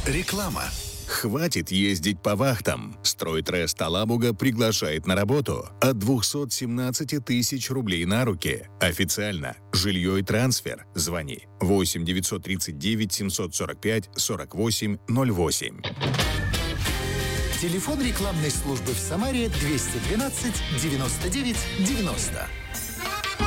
Реклама. Хватит ездить по вахтам. Стройтрест Алабуга приглашает на работу от 217 тысяч рублей на руки. Официально. Жилье и трансфер. Звони 8 939 745 48 08. Телефон рекламной службы в Самаре 212 99 90.